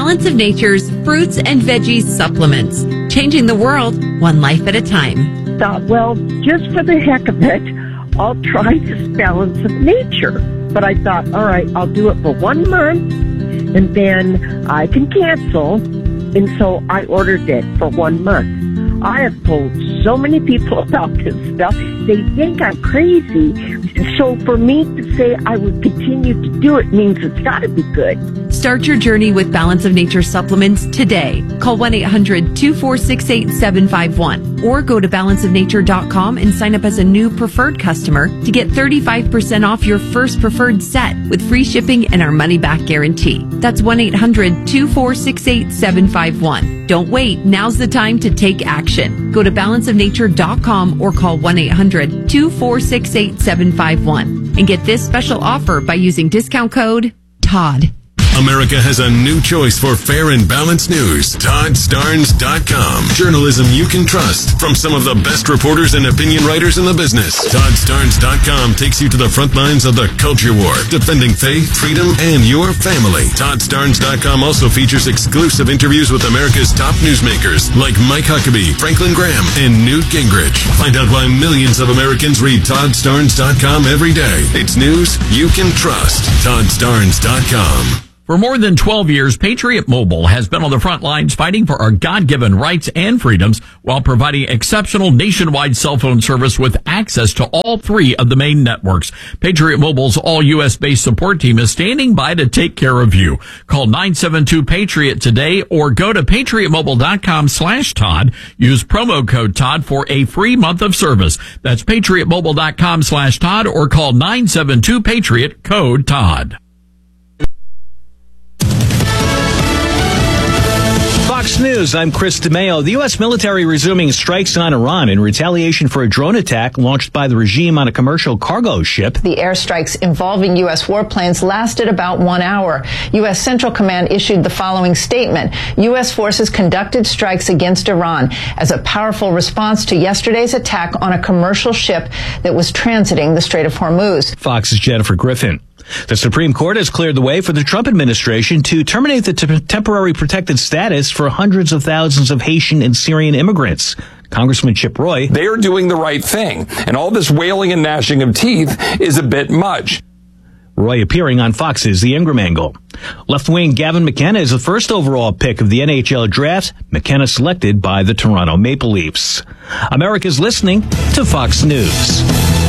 Balance of Nature's fruits and veggies supplements, changing the world one life at a time. Thought, well, just for the heck of it, I'll try this Balance of Nature. But I thought, all right, I'll do it for 1 month, and then I can cancel. And so I ordered it for 1 month. I have told so many people about this stuff. They think I'm crazy. So for me to say I would continue to do it means it's got to be good. Start your journey with Balance of Nature supplements today. Call 1-800-246-8751 or go to balanceofnature.com and sign up as a new preferred customer to get 35% off your first preferred set with free shipping and our money-back guarantee. That's 1-800-246-8751. Don't wait. Now's the time to take action. Go to balanceofnature.com or call 1-800-246-8751 and get this special offer by using discount code TODD. America has a new choice for fair and balanced news. ToddStarnes.com. Journalism you can trust from some of the best reporters and opinion writers in the business. ToddStarnes.com takes you to the front lines of the culture war, defending faith, freedom, and your family. ToddStarnes.com also features exclusive interviews with America's top newsmakers like Mike Huckabee, Franklin Graham, and Newt Gingrich. Find out why millions of Americans read ToddStarnes.com every day. It's news you can trust. ToddStarnes.com. For more than 12 years, Patriot Mobile has been on the front lines fighting for our God-given rights and freedoms while providing exceptional nationwide cell phone service with access to all 3 of the main networks. Patriot Mobile's all-U.S.-based support team is standing by to take care of you. Call 972-PATRIOT today or go to patriotmobile.com/Todd. Use promo code Todd for a free month of service. That's patriotmobile.com/Todd or call 972-PATRIOT, code Todd. Fox News, I'm Chris DeMeo. The U.S. military resuming strikes on Iran in retaliation for a drone attack launched by the regime on a commercial cargo ship. The airstrikes involving U.S. warplanes lasted about 1 hour. U.S. Central Command issued the following statement. U.S. forces conducted strikes against Iran as a powerful response to yesterday's attack on a commercial ship that was transiting the Strait of Hormuz. Fox's Jennifer Griffin. The Supreme Court has cleared the way for the Trump administration to terminate the temporary protected status for hundreds of thousands of Haitian and Syrian immigrants. Congressman Chip Roy. They are doing the right thing, and all this wailing and gnashing of teeth is a bit much. Roy appearing on Fox's The Ingram Angle. Left wing Gavin McKenna is the first overall pick of the NHL draft. McKenna selected by the Toronto Maple Leafs. America's listening to Fox News.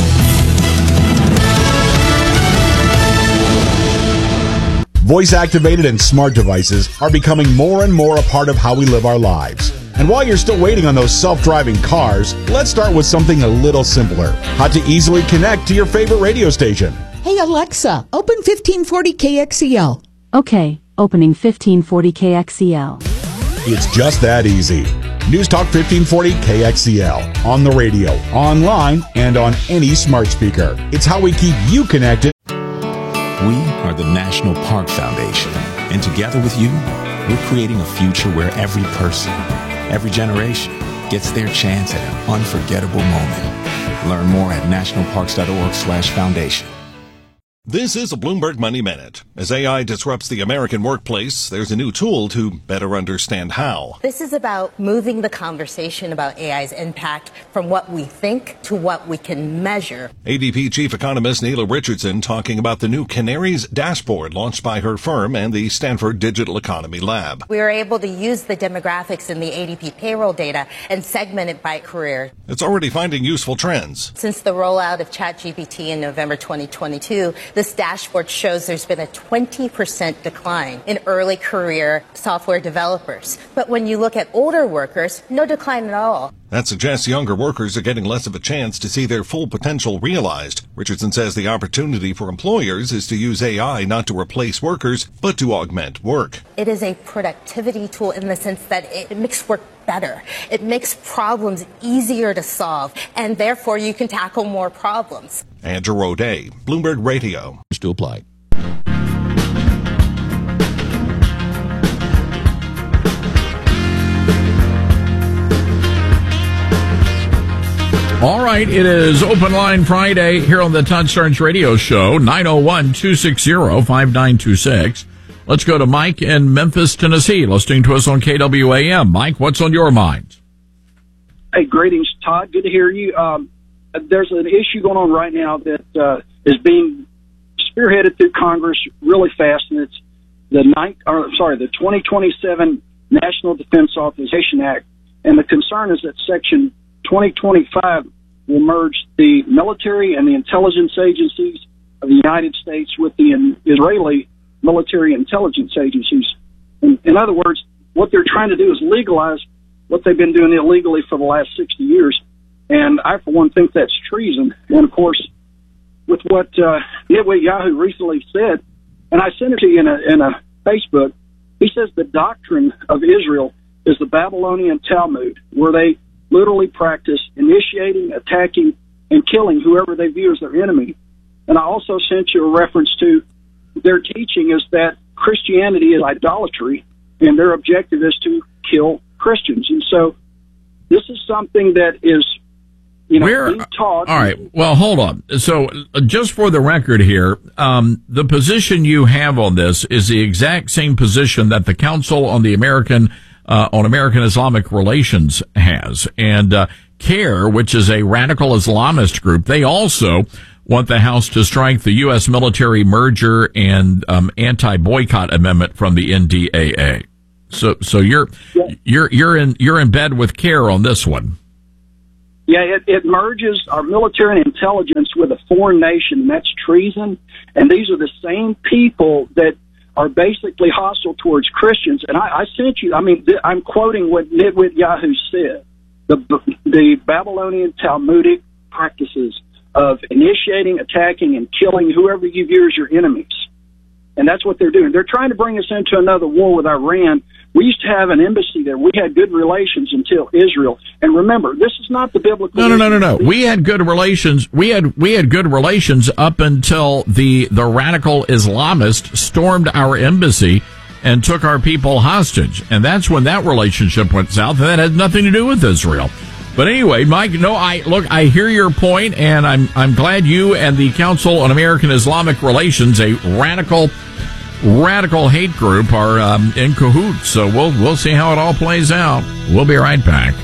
Voice-activated and smart devices are becoming more and more a part of how we live our lives. And while you're still waiting on those self-driving cars, let's start with something a little simpler. How to easily connect to your favorite radio station. Hey Alexa, open 1540 KXEL. Okay, opening 1540 KXEL. It's just that easy. News Talk 1540 KXEL. On the radio, online, and on any smart speaker. It's how we keep you connected. We are the National Park Foundation, and together with you, we're creating a future where every person, every generation gets their chance at an unforgettable moment. Learn more at nationalparks.org/foundation. This is a Bloomberg Money Minute. As AI disrupts the American workplace, there's a new tool to better understand how. This is about moving the conversation about AI's impact from what we think to what we can measure. ADP Chief Economist Neela Richardson talking about the new Canaries dashboard launched by her firm and the Stanford Digital Economy Lab. We were able to use the demographics in the ADP payroll data and segment it by career. It's already finding useful trends. Since the rollout of ChatGPT in November 2022, this dashboard shows there's been a 20% decline in early career software developers. But when you look at older workers, no decline at all. That suggests younger workers are getting less of a chance to see their full potential realized. Richardson says the opportunity for employers is to use AI not to replace workers, but to augment work. It is a productivity tool in the sense that it makes work better. It makes problems easier to solve, and therefore you can tackle more problems. Andrew O'Day, Bloomberg Radio. To apply. All right, it is Open Line Friday here on the Todd Starnes Radio Show, 901-260-5926. Let's go to Mike in Memphis, Tennessee, listening to us on KWAM. Mike, what's on your mind? Hey, greetings, Todd. Good to hear you. There's an issue going on right now that is being spearheaded through Congress really fast, and it's the 2027 National Defense Authorization Act. And the concern is that Section 2025 will merge the military and the intelligence agencies of the United States with the Israeli military intelligence agencies. In other words, what they're trying to do is legalize what they've been doing illegally for the last 60 years. And I, for one, think that's treason. And, of course, with what Nitwit Yahoo recently said, and I sent it to you in a Facebook, he says the doctrine of Israel is the Babylonian Talmud, where they literally practice initiating, attacking, and killing whoever they view as their enemy. And I also sent you a reference to their teaching is that Christianity is idolatry, and their objective is to kill Christians. And so this is something that is, being taught. All right. Well, hold on. So just for the record here, the position you have on this is the exact same position that the Council on the American Islamic Relations has. And CARE, which is a radical Islamist group, they also want the House to strike the U.S. military merger and anti-boycott amendment from the NDAA. So you're in bed with CARE on this one. Yeah, it merges our military and intelligence with a foreign nation. That's treason. And these are the same people that are basically hostile towards Christians. And I sent you, I'm quoting what Nitwit Yahoo said. The Babylonian Talmudic practices of initiating, attacking, and killing whoever you view as your enemies. And that's what they're doing. They're trying to bring us into another war with Iran. We used to have an embassy there. We had good relations until Israel. And remember, this is not the biblical. No. We had good relations. We had good relations up until the radical Islamists stormed our embassy and took our people hostage. And that's when that relationship went south. And that had nothing to do with Israel. But anyway, Mike, I hear your point, and I'm glad you and the Council on American Islamic Relations, a radical hate group, are in cahoots. So we'll see how it all plays out. We'll be right back.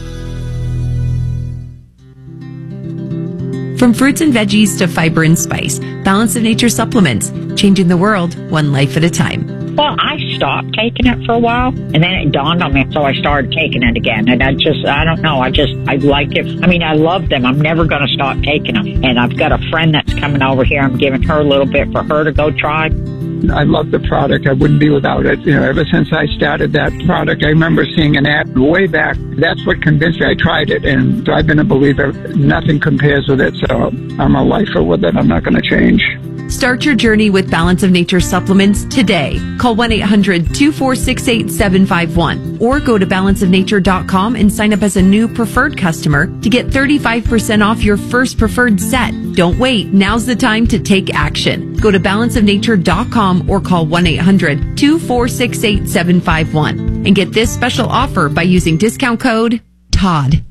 From fruits and veggies to fiber and spice, Balance of Nature supplements, changing the world one life at a time. Well, I stopped taking it for a while, and then it dawned on me, so I started taking it again. And I don't know, I like it. I love them. I'm never going to stop taking them. And I've got a friend that's coming over here. I'm giving her a little bit for her to go try. I love the product. I wouldn't be without it. Ever since I started that product, I remember seeing an ad way back. That's what convinced me. I tried it, and I've been a believer. Nothing compares with it, so I'm a lifer with it. I'm not going to change. Start your journey with Balance of Nature supplements today. Call 1-800-246-8751 or go to balanceofnature.com and sign up as a new preferred customer to get 35% off your first preferred set. Don't wait. Now's the time to take action. Go to balanceofnature.com or call 1-800-246-8751 and get this special offer by using discount code TODD.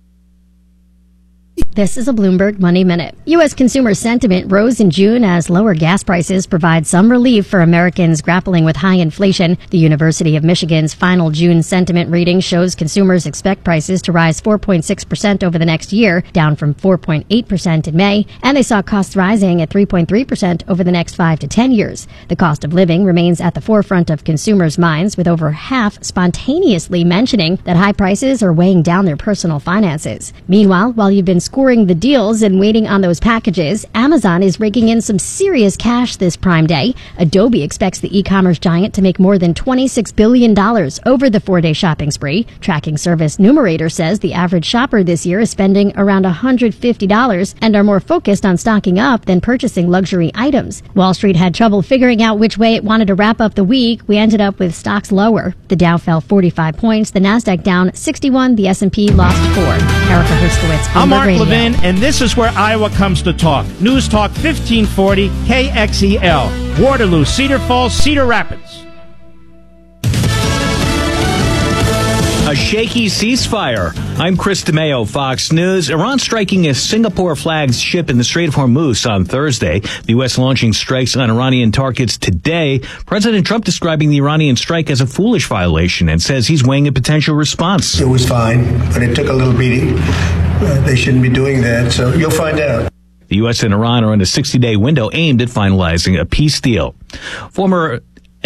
This is a Bloomberg Money Minute. U.S. consumer sentiment rose in June as lower gas prices provide some relief for Americans grappling with high inflation. The University of Michigan's final June sentiment reading shows consumers expect prices to rise 4.6% over the next year, down from 4.8% in May, and they saw costs rising at 3.3% over the next 5 to 10 years. The cost of living remains at the forefront of consumers' minds, with over half spontaneously mentioning that high prices are weighing down their personal finances. Meanwhile, while you've been scoring the deals and waiting on those packages, Amazon is raking in some serious cash this Prime Day. Adobe expects the e-commerce giant to make more than $26 billion over the 4-day shopping spree. Tracking service Numerator says the average shopper this year is spending around $150 and are more focused on stocking up than purchasing luxury items. Wall Street had trouble figuring out which way it wanted to wrap up the week. We ended up with stocks lower. The Dow fell 45 points, the Nasdaq down 61, the S&P lost 4. Erica Herskowitz, I'm Mark Radio. Levin, and this is where Iowa comes to talk. News Talk 1540 KXEL, Waterloo, Cedar Falls, Cedar Rapids. A shaky ceasefire I'm Chris DeMeo, Fox News. Iran striking a Singapore-flagged ship in the Strait of Hormuz on Thursday. The U.S. launching strikes on Iranian targets today. President Trump describing the Iranian strike as a foolish violation and says he's weighing a potential response. It was fine, but it took a little beating. They shouldn't be doing that, so you'll find out. The U.S. and Iran are in a 60-day window aimed at finalizing a peace deal. Former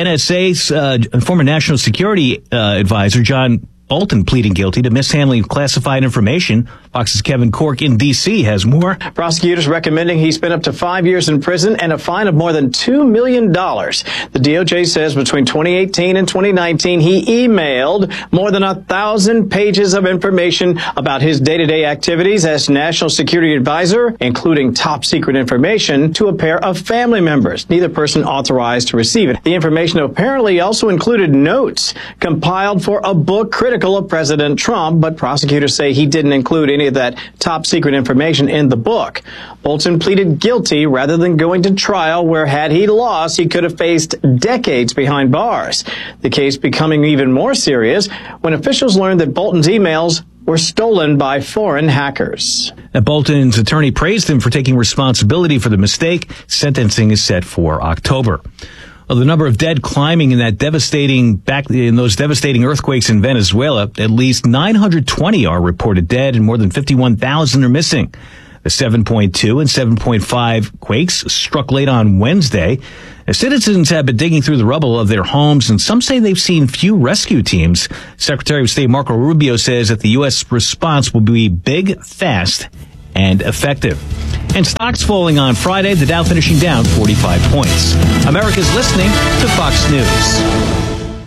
NSA's former National Security Advisor John Bolton pleading guilty to mishandling classified information. Fox's Kevin Corke in D.C. has more. Prosecutors recommending he spend up to 5 years in prison and a fine of more than $2 million. The DOJ says between 2018 and 2019, he emailed more than 1,000 pages of information about his day-to-day activities as National Security Advisor, including top secret information to a pair of family members, neither person authorized to receive it. The information apparently also included notes compiled for a book critical of President Trump, but prosecutors say he didn't include any of that top secret information in the book. Bolton pleaded guilty rather than going to trial, where had he lost, he could have faced decades behind bars. The case becoming even more serious when officials learned that Bolton's emails were stolen by foreign hackers. Bolton's attorney praised him for taking responsibility for the mistake. Sentencing is set for October. Well, the number of dead climbing in those devastating earthquakes in Venezuela. At least 920 are reported dead and more than 51,000 are missing. The 7.2 and 7.5 quakes struck late on Wednesday. Citizens have been digging through the rubble of their homes, and some say they've seen few rescue teams. Secretary of State Marco Rubio says that the U.S. response will be big, fast, and effective. And stocks falling on Friday, the Dow finishing down 45 points. America's listening to Fox News.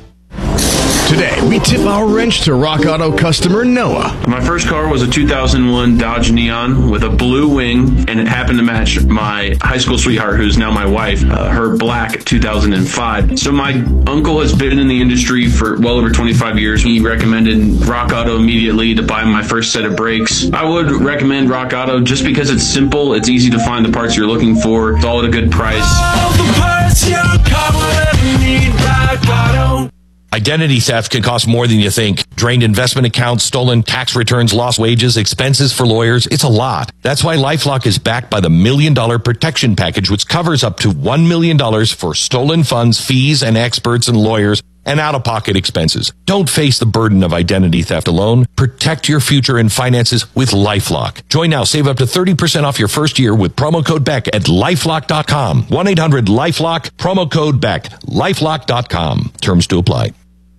Today, we tip our wrench to Rock Auto customer Noah. My first car was a 2001 Dodge Neon with a blue wing, and it happened to match my high school sweetheart, who's now my wife, her black 2005. So my uncle has been in the industry for well over 25 years. He recommended Rock Auto immediately to buy my first set of brakes. I would recommend Rock Auto just because it's simple, it's easy to find the parts you're looking for, it's all at a good price. All the parts your car will ever need, Rock Auto. Identity theft can cost more than you think. Drained investment accounts, stolen tax returns, lost wages, expenses for lawyers. It's a lot. That's why LifeLock is backed by the $1 Million Protection Package, which covers up to $1 million for stolen funds, fees, and experts and lawyers, and out-of-pocket expenses. Don't face the burden of identity theft alone. Protect your future and finances with LifeLock. Join now. Save up to 30% off your first year with promo code BECK at LifeLock.com. 1-800-LifeLock, promo code BECK, LifeLock.com. Terms to apply.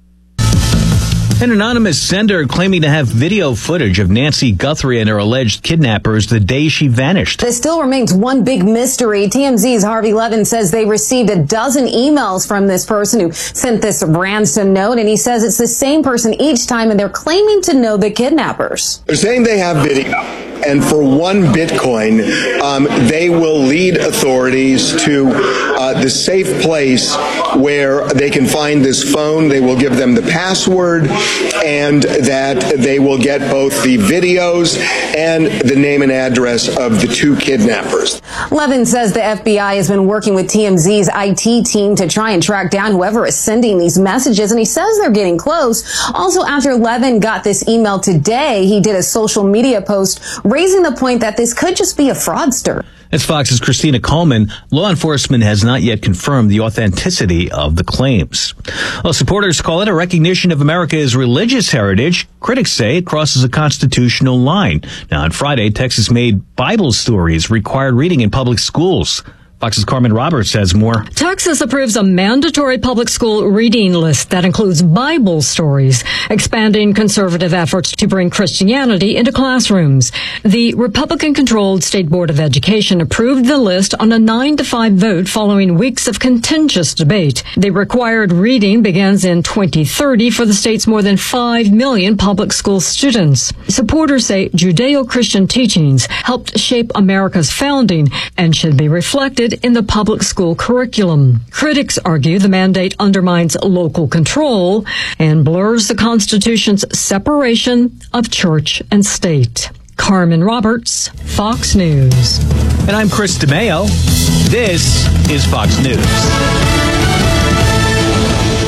An anonymous sender claiming to have video footage of Nancy Guthrie and her alleged kidnappers the day she vanished. This still remains one big mystery. TMZ's Harvey Levin says they received a dozen emails from this person who sent this ransom note, and he says it's the same person each time, and they're claiming to know the kidnappers. They're saying they have video, and for one Bitcoin, they will lead authorities to the safe place where they can find this phone. They will give them the password, and that they will get both the videos and the name and address of the two kidnappers. Levin says the FBI has been working with TMZ's IT team to try and track down whoever is sending these messages, and he says they're getting close. Also, after Levin got this email today, he did a social media post raising the point that this could just be a fraudster. As Fox's Christina Coleman, law enforcement has not yet confirmed the authenticity of the claims. Well, supporters call it a recognition of America's religious heritage. Critics say it crosses a constitutional line. Now, on Friday, Texas made Bible stories required reading in public schools. Fox's Carmen Roberts has more. Texas approves a mandatory public school reading list that includes Bible stories, expanding conservative efforts to bring Christianity into classrooms. The Republican-controlled State Board of Education approved the list on a 9-5 vote following weeks of contentious debate. The required reading begins in 2030 for the state's more than 5 million public school students. Supporters say Judeo-Christian teachings helped shape America's founding and should be reflected in the public school curriculum. Critics argue the mandate undermines local control and blurs the Constitution's separation of church and state. Carmen Roberts, Fox News. And I'm Chris DeMeo. This is Fox News.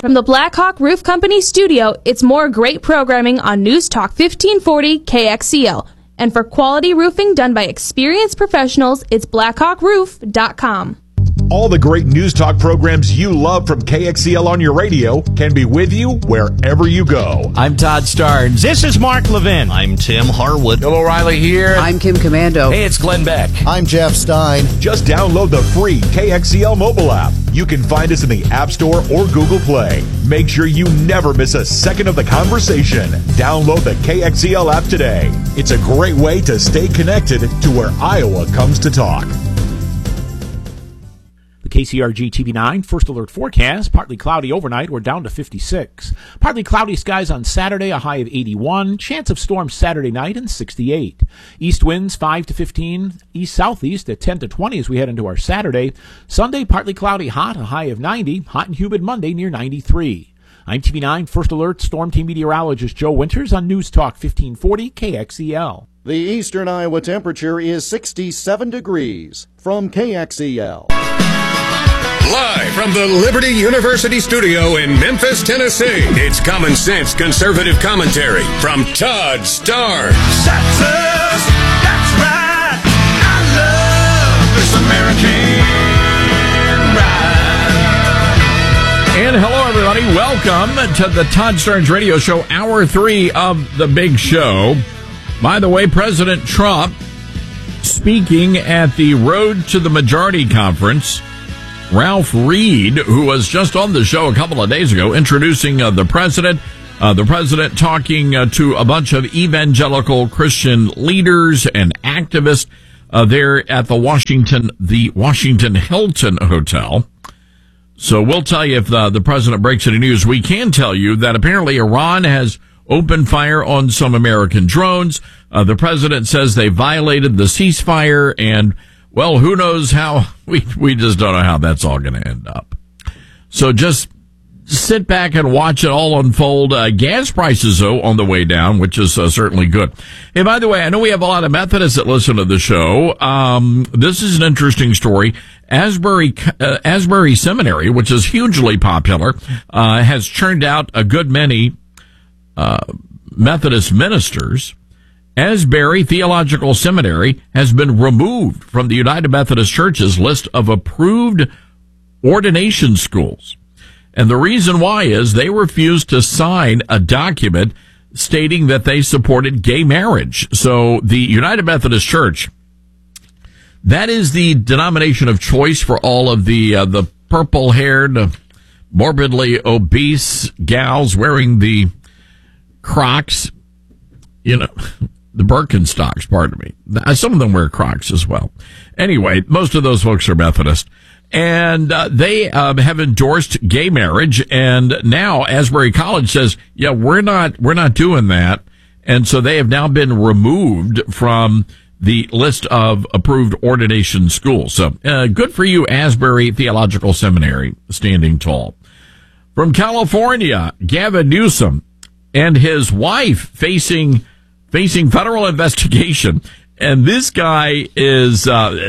From the Blackhawk Roof Company studio, it's more great programming on News Talk 1540 KXEL. And for quality roofing done by experienced professionals, it's blackhawkroof.com. All the great News Talk programs you love from KXEL on your radio can be with you wherever you go. I'm Todd Starnes. This is Mark Levin. I'm Tim Harwood. Bill O'Reilly here. I'm Kim Commando. Hey, it's Glenn Beck. I'm Jeff Stein. Just download the free KXEL mobile app. You can find us in the App Store or Google Play. Make sure you never miss a second of the conversation. Download the KXEL app today. It's a great way to stay connected to where Iowa comes to talk. KCRG TV9 First Alert forecast, partly cloudy overnight. We're down to 56. Partly cloudy skies on Saturday, a high of 81. Chance of storms Saturday night and 68. East winds 5 to 15. East-southeast at 10 to 20 as we head into our Saturday. Sunday, partly cloudy, hot, a high of 90. Hot and humid Monday near 93. I'm TV9 First Alert Storm Team meteorologist Joe Winters on News Talk 1540 KXEL. The eastern Iowa temperature is 67 degrees. From KXEL. Live from the Liberty University studio in Memphis, Tennessee, it's Common Sense Conservative Commentary from Todd Starnes. That's us, that's right. I love this American ride. And hello, everybody. Welcome to the Todd Starnes Radio Show, Hour 3 of the Big Show. By the way, President Trump speaking at the Road to the Majority Conference. Ralph Reed, who was just on the show a couple of days ago, introducing the president talking to a bunch of evangelical Christian leaders and activists there at the Washington Hilton Hotel. So we'll tell you if the president breaks any news. We can tell you that apparently Iran has opened fire on some American drones. The president says they violated the ceasefire, and well, who knows how, we just don't know how that's all going to end up. So just sit back and watch it all unfold. Gas prices, though, on the way down, which is certainly good. Hey, by the way, I know we have a lot of Methodists that listen to the show. This is an interesting story. Asbury Seminary, which is hugely popular, has churned out a good many Methodist ministers. Asbury Theological Seminary has been removed from the United Methodist Church's list of approved ordination schools. And the reason why is they refused to sign a document stating that they supported gay marriage. So the United Methodist Church, that is the denomination of choice for all of the purple-haired, morbidly obese gals wearing the Crocs, the Birkenstocks, pardon me. Some of them wear Crocs as well. Anyway, most of those folks are Methodist. And they have endorsed gay marriage. And now Asbury College says, yeah, we're not doing that. And so they have now been removed from the list of approved ordination schools. So good for you, Asbury Theological Seminary, standing tall. From California, Gavin Newsom and his wife facing federal investigation. And this guy is,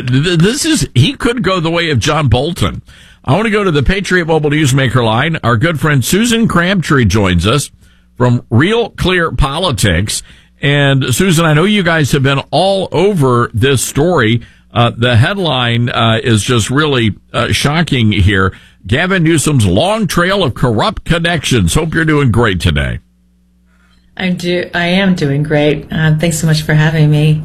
he could go the way of John Bolton. I want to go to the Patriot Mobile Newsmaker line. Our good friend Susan Crabtree joins us from Real Clear Politics. And Susan, I know you guys have been all over this story. The headline is just really shocking here. Gavin Newsom's long trail of corrupt connections. Hope you're doing great today. I am doing great. Thanks so much for having me.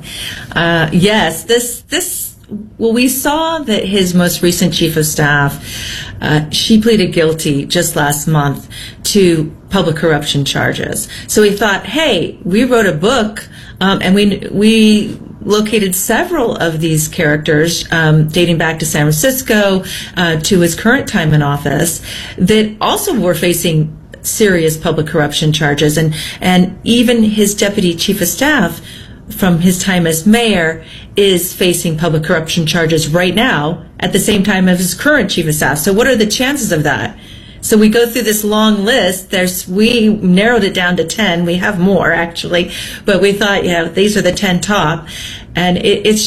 Yes, well, we saw that his most recent chief of staff, she pleaded guilty just last month to public corruption charges. So we thought, hey, we wrote a book, and we located several of these characters, dating back to San Francisco, to his current time in office, that also were facing serious public corruption charges, and even his deputy chief of staff from his time as mayor is facing public corruption charges right now at the same time as his current chief of staff. So what are the chances of that? So we go through this long list. We narrowed it down to 10. We have more actually, but we thought, these are the 10 top, and it's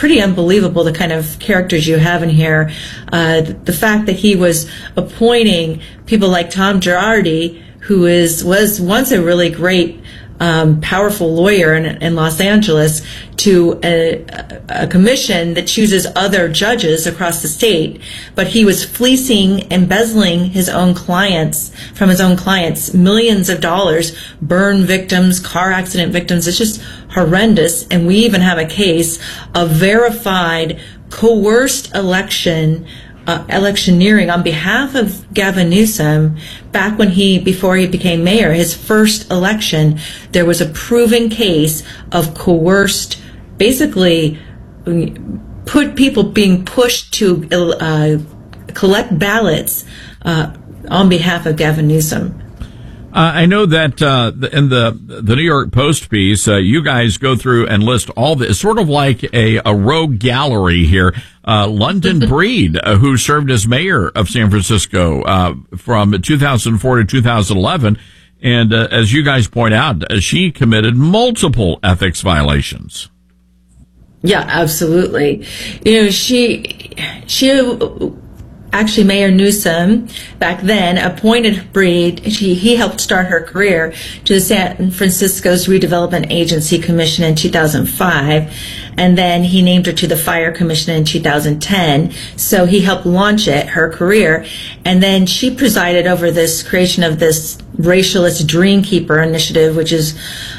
pretty unbelievable, the kind of characters you have in here. The fact that he was appointing people like Tom Girardi, who was once a really great, powerful lawyer in Los Angeles, to a commission that chooses other judges across the state, but he was fleecing, embezzling his own clients, millions of dollars, burn victims, car accident victims. It's just horrendous. And we even have a case of verified, coerced electioneering on behalf of Gavin Newsom back before he became mayor, his first election. There was a proven case of coerced, basically people being pushed to collect ballots on behalf of Gavin Newsom. I know that in the New York Post piece, you guys go through and list all this, sort of like a rogue gallery here. London Breed, who served as mayor of San Francisco from 2004 to 2011, and as you guys point out, she committed multiple ethics violations. Yeah, absolutely. She actually, Mayor Newsom back then appointed Breed. He helped start her career to the San Francisco's Redevelopment Agency Commission in 2005, and then he named her to the Fire Commission in 2010. So he helped launch her career, and then she presided over this creation of this Racialist Dreamkeeper initiative, which is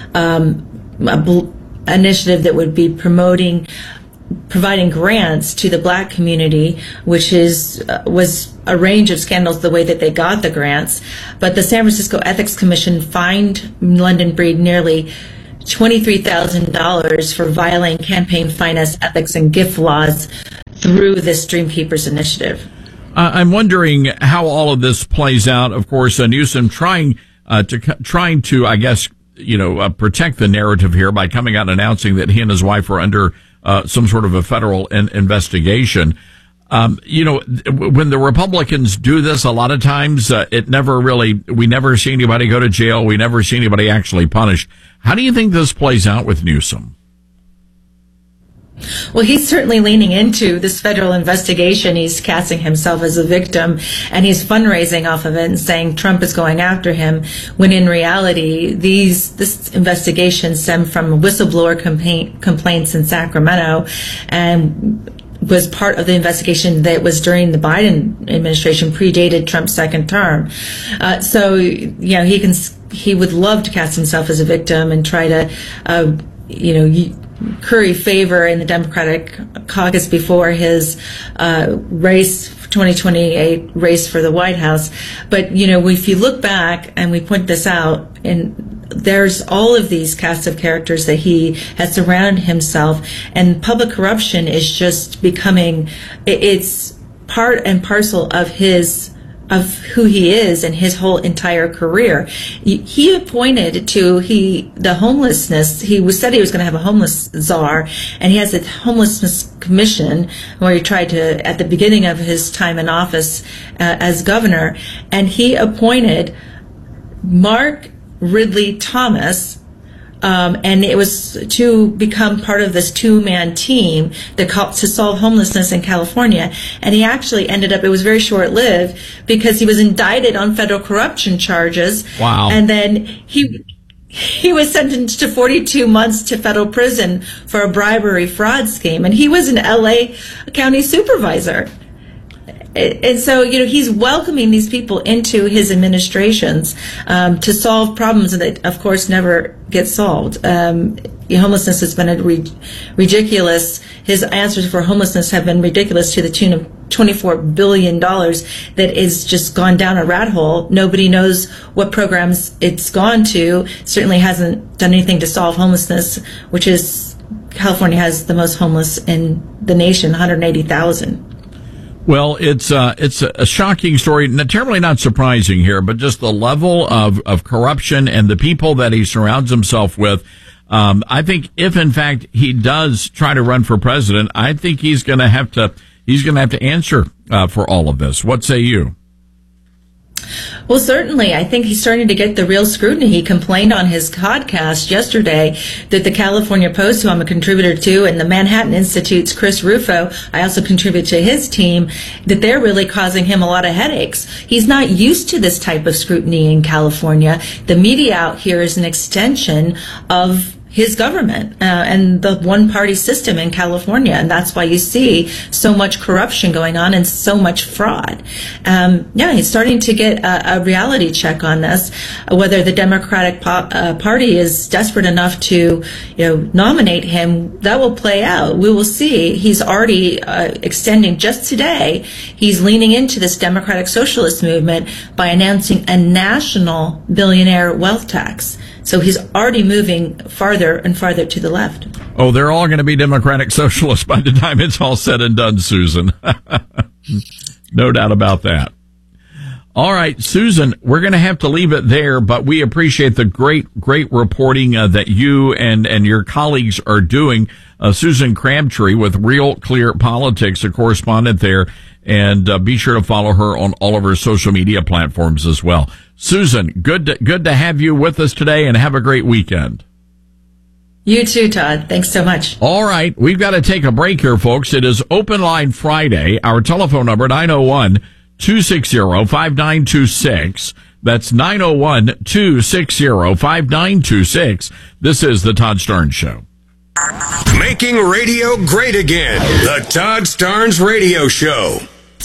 initiative that would be providing grants to the Black community, which was a range of scandals the way that they got the grants. But the San Francisco Ethics Commission fined London Breed nearly $23,000 for violating campaign finance ethics and gift laws through this Dreamkeepers initiative. I'm wondering how all of this plays out. Of course, Newsom trying to, I guess, protect the narrative here by coming out and announcing that he and his wife are under some sort of a federal investigation. When the Republicans do this, a lot of times we never see anybody go to jail. We never see anybody actually punished. How do you think this plays out with Newsom? Well, he's certainly leaning into this federal investigation. He's casting himself as a victim, and he's fundraising off of it and saying Trump is going after him, when in reality, this investigation stemmed from whistleblower complaints in Sacramento, and was part of the investigation that was during the Biden administration, predated Trump's second term. So he would love to cast himself as a victim and try to, curry favor in the Democratic caucus before his 2028 race for the White House. But, if you look back and we point this out, and there's all of these cast of characters that he has surrounded himself, and public corruption is just becoming, it's part and parcel of who he is and his whole entire career. He appointed to the homelessness. He said he was going to have a homeless czar, and he has a homelessness commission where he tried to, at the beginning of his time in office as governor, and he appointed Mark Ridley Thomas. And it was to become part of this two-man team to solve homelessness in California. And he actually ended up, it was very short-lived, because he was indicted on federal corruption charges. Wow. And then he was sentenced to 42 months to federal prison for a bribery fraud scheme. And he was an LA County supervisor. And so, he's welcoming these people into his administrations to solve problems that, of course, never get solved. Homelessness has been ridiculous. His answers for homelessness have been ridiculous, to the tune of $24 billion that is just gone down a rat hole. Nobody knows what programs it's gone to. Certainly hasn't done anything to solve homelessness, which is, California has the most homeless in the nation, 180,000. Well, it's a shocking story, terribly not surprising here, but just the level of corruption and the people that he surrounds himself with. I think if in fact he does try to run for president, I think he's going to have to answer for all of this. What say you? Well, certainly. I think he's starting to get the real scrutiny. He complained on his podcast yesterday that the California Post, who I'm a contributor to, and the Manhattan Institute's Chris Rufo, I also contribute to his team, that they're really causing him a lot of headaches. He's not used to this type of scrutiny in California. The media out here is an extension of his government and the one-party system in California, and that's why you see so much corruption going on and so much fraud. He's starting to get a reality check on this. Whether the Democratic Party is desperate enough to, nominate him, that will play out. We will see. He's already extending just today. He's leaning into this Democratic Socialist movement by announcing a national billionaire wealth tax. So he's already moving farther and farther to the left. Oh, they're all going to be Democratic Socialists by the time it's all said and done, Susan. No doubt about that. All right, Susan, we're going to have to leave it there, but we appreciate the great reporting that you and your colleagues are doing. Susan Crabtree with Real Clear Politics, a correspondent there, and be sure to follow her on all of her social media platforms as well. Susan, good to have you with us today, and have a great weekend. You too, Todd. Thanks so much. All right, we've got to take a break here, folks. It is Open Line Friday. Our telephone number, 901-260-5926. That's 901-260-5926. This is the Todd Starnes Show. Making radio great again. The Todd Starnes Radio Show.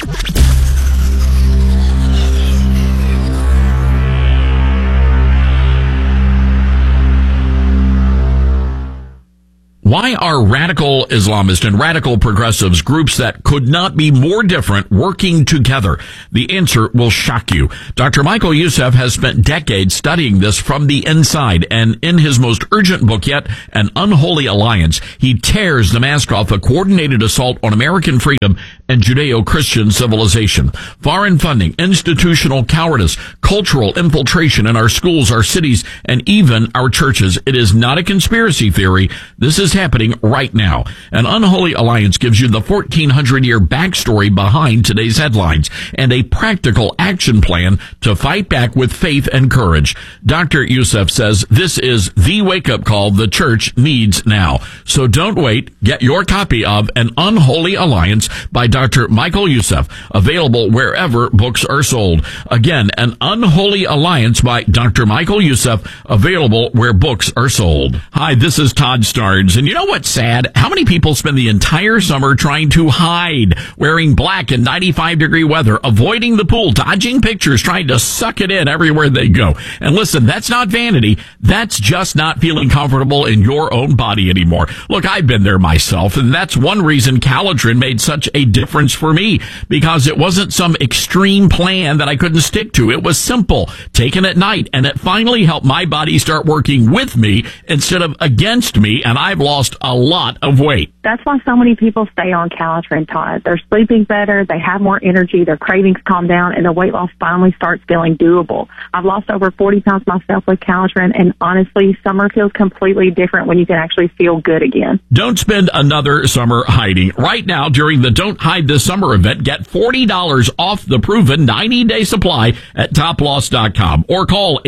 Why are radical Islamists and radical progressives, groups that could not be more different, working together? The answer will shock you. Dr. Michael Youssef has spent decades studying this from the inside, and in his most urgent book yet, An Unholy Alliance, he tears the mask off a coordinated assault on American freedom and Judeo-Christian civilization. Foreign funding, institutional cowardice, cultural infiltration in our schools, our cities, and even our churches. It is not a conspiracy theory. This is happening right now. An Unholy Alliance gives you the 1,400-year backstory behind today's headlines and a practical action plan to fight back with faith and courage. Dr. Youssef says this is the wake-up call the church needs now. So don't wait. Get your copy of An Unholy Alliance by Dr. Michael Youssef, available wherever books are sold. Again, An Unholy Alliance by Dr. Michael Youssef, available where books are sold. Hi, this is Todd Starnes. And you know what's sad? How many people spend the entire summer trying to hide, wearing black in 95-degree weather, avoiding the pool, dodging pictures, trying to suck it in everywhere they go? And listen, that's not vanity. That's just not feeling comfortable in your own body anymore. Look, I've been there myself, and that's one reason Caladrin made such a difference for me, because it wasn't some extreme plan that I couldn't stick to. It was simple, taken at night, and it finally helped my body start working with me instead of against me, and I've lost a lot of weight. That's why so many people stay on Caladrin, Todd. They're sleeping better, they have more energy, their cravings calm down, and the weight loss finally starts feeling doable. I've lost over 40 pounds myself with Caladrin, and honestly, summer feels completely different when you can actually feel good again. Don't spend another summer hiding. Right now, during the Don't Hide This Summer event, get $40 off the proven 90-day supply at toploss.com or call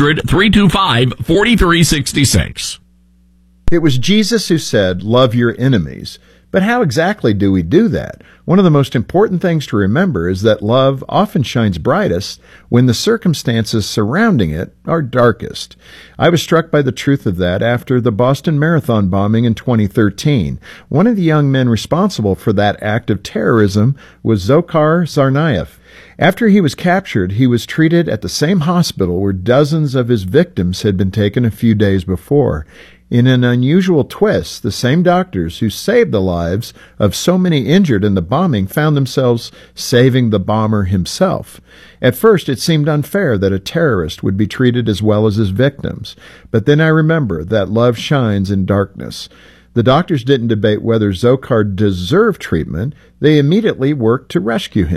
800-325-4366. It was Jesus who said, "Love your enemies." But how exactly do we do that? One of the most important things to remember is that love often shines brightest when the circumstances surrounding it are darkest. I was struck by the truth of that after the Boston Marathon bombing in 2013. One of the young men responsible for that act of terrorism was Dzhokhar Tsarnaev. After he was captured, he was treated at the same hospital where dozens of his victims had been taken a few days before. In an unusual twist, the same doctors who saved the lives of so many injured in the bombing found themselves saving the bomber himself. At first, it seemed unfair that a terrorist would be treated as well as his victims. But then I remember that love shines in darkness. The doctors didn't debate whether Dzhokhar deserved treatment. They immediately worked to rescue him.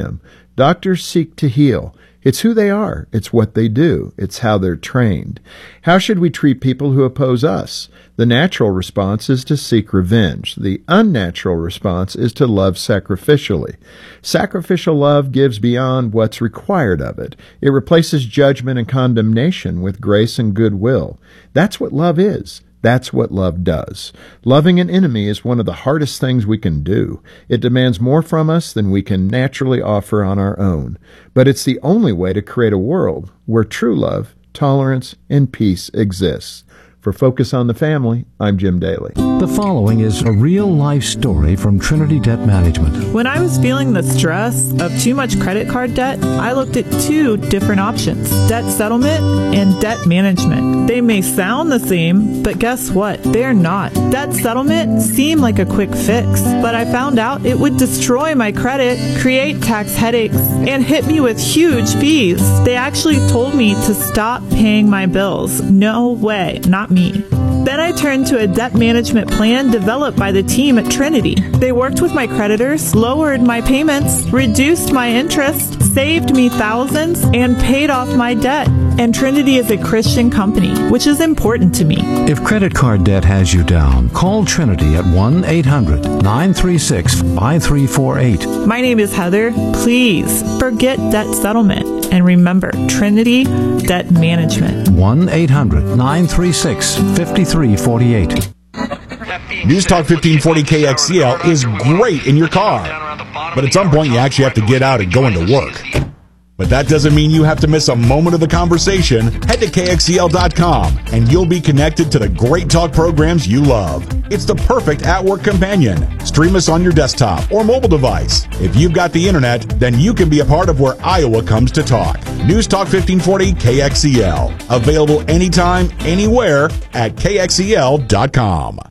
Doctors seek to heal. It's who they are. It's what they do. It's how they're trained. How should we treat people who oppose us? The natural response is to seek revenge. The unnatural response is to love sacrificially. Sacrificial love gives beyond what's required of it. It replaces judgment and condemnation with grace and goodwill. That's what love is. That's what love does. Loving an enemy is one of the hardest things we can do. It demands more from us than we can naturally offer on our own. But it's the only way to create a world where true love, tolerance, and peace exists. For Focus on the Family, I'm Jim Daly. The following is a real-life story from Trinity Debt Management. When I was feeling the stress of too much credit card debt, I looked at two different options: debt settlement and debt management. They may sound the same, but guess what? They're not. Debt settlement seemed like a quick fix, but I found out it would destroy my credit, create tax headaches, and hit me with huge fees. They actually told me to stop paying my bills. No way, not me. Then I turned to a debt management plan developed by the team at Trinity. They worked with my creditors, lowered my payments, reduced my interest, saved me thousands, and paid off my debt. And Trinity is a Christian company, which is important to me. If credit card debt has you down, call Trinity at 1-800-936-5348. My name is Heather. Please forget debt settlement and remember Trinity Debt Management. 1-800-936-5348. News Talk 1540 KXCL is great in your car, but at some point you actually have to get out and go into work. But that doesn't mean you have to miss a moment of the conversation. Head to KXCL.com and you'll be connected to the great talk programs you love. It's the perfect at-work companion. Stream us on your desktop or mobile device. If you've got the internet, then you can be a part of where Iowa comes to talk. News Talk 1540 KXCL. Available anytime, anywhere at KXCL.com.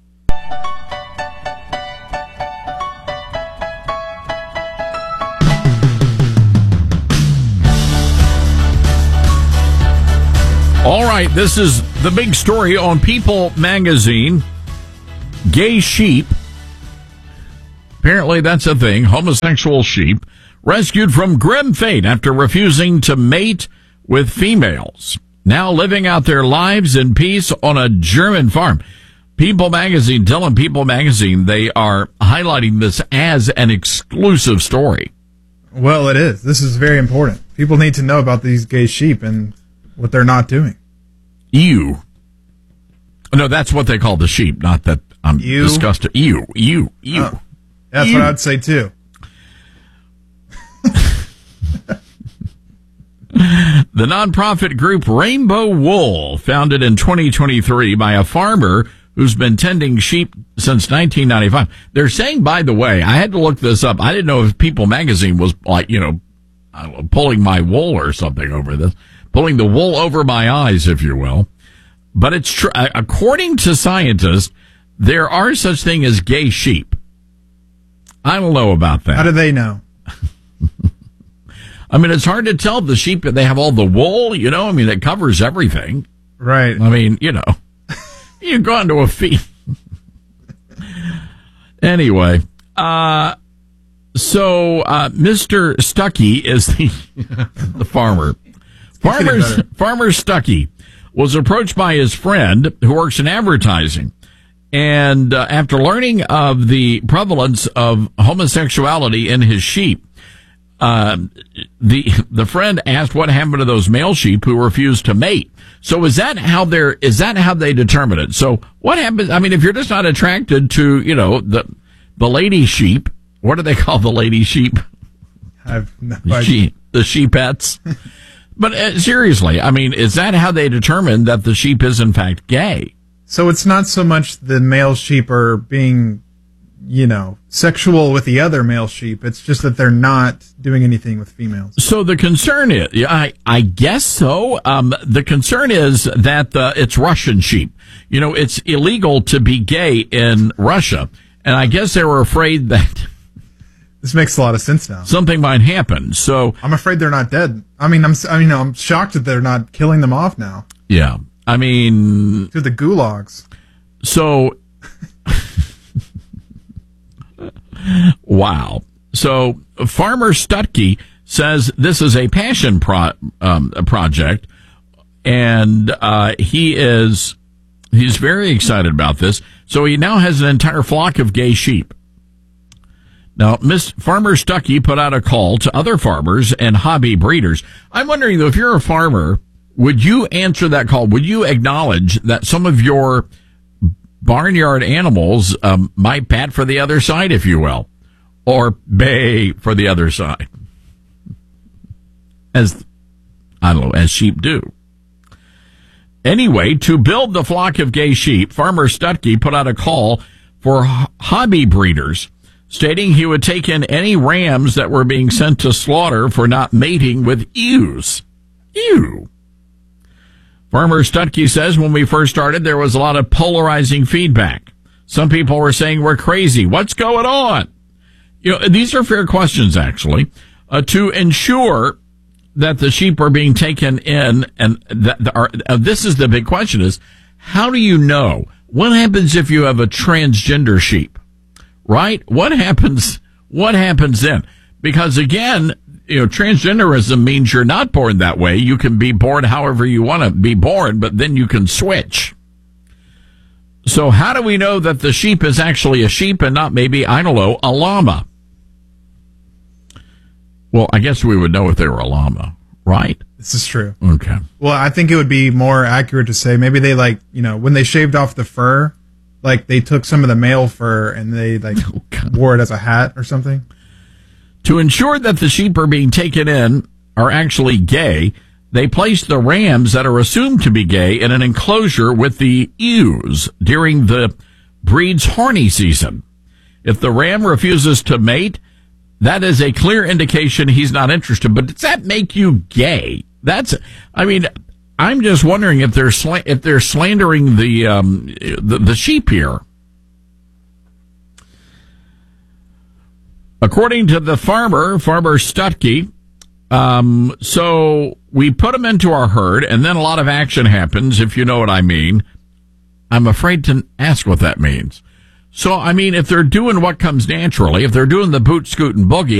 All right, this is the big story on People magazine. Gay sheep. Apparently that's a thing. Homosexual sheep rescued from grim fate after refusing to mate with females. Now living out their lives in peace on a German farm. People magazine, telling People magazine they are highlighting this as an exclusive story. Well, it is. This is very important. People need to know about these gay sheep and what they're not doing. Ew. No, that's what they call the sheep, not that I'm disgusted. Ew. Oh, that's Ew. what I'd say too. The nonprofit group Rainbow Wool, founded in 2023 by a farmer who's been tending sheep since 1995. They're saying, by the way, I had to look this up. I didn't know if People magazine was like, pulling my wool or something over this. Pulling the wool over my eyes, if you will. But it's true. According to scientists, there are such thing as gay sheep. I don't know about that. How do they know? I mean, it's hard to tell the sheep that they have all the wool, it covers everything. Right. I mean, you go onto a feed. Anyway, so Mr. Stuckey is the farmer. Farmer Stuckey was approached by his friend who works in advertising. And after learning of the prevalence of homosexuality in his sheep, the friend asked what happened to those male sheep who refused to mate. So is that how they determine it? So what happens? I mean, if you're just not attracted to, the lady sheep, what do they call the lady sheep? I've no idea. The sheepettes. But seriously, I mean, is that how they determine that the sheep is in fact gay? So it's not so much the male sheep are being, sexual with the other male sheep. It's just that they're not doing anything with females. So the concern is, I guess so. The concern is that it's Russian sheep. It's illegal to be gay in Russia. And I guess they were afraid that... This makes a lot of sense now. Something might happen. So I'm afraid they're not dead. I'm shocked that they're not killing them off now. Yeah. I mean, to the gulags. So wow. So Farmer Stuckey says this is a passion project, and he's very excited about this. So he now has an entire flock of gay sheep. Now, Farmer Stuckey put out a call to other farmers and hobby breeders. I'm wondering, though, if you're a farmer, would you answer that call? Would you acknowledge that some of your barnyard animals might pat for the other side, if you will, or bay for the other side, as sheep do? Anyway, to build the flock of gay sheep, Farmer Stuckey put out a call for hobby breeders, stating he would take in any rams that were being sent to slaughter for not mating with ewes. Ew. Farmer Stuckey says when we first started, there was a lot of polarizing feedback. Some people were saying we're crazy. What's going on? These are fair questions, actually. To ensure that the sheep are being taken in, and this is the big question: is how do you know? What happens if you have a transgender sheep? Right? What happens then? Because again, transgenderism means you're not born that way. You can be born however you want to be born, but then you can switch. So how do we know that the sheep is actually a sheep and not maybe, I don't know, a llama? Well, I guess we would know if they were a llama, right? This is true. Okay. Well, I think it would be more accurate to say maybe they when they shaved off the fur, they took some of the male fur and they wore it as a hat or something. To ensure that the sheep are being taken in are actually gay, they placed the rams that are assumed to be gay in an enclosure with the ewes during the breed's horny season. If the ram refuses to mate, that is a clear indication he's not interested. But does that make you gay? I'm just wondering if they're slandering the sheep here. According to the Farmer Stuckey, so we put them into our herd, and then a lot of action happens, if you know what I mean. I'm afraid to ask what that means. So, if they're doing what comes naturally, if they're doing the boot, scoot, and boogie,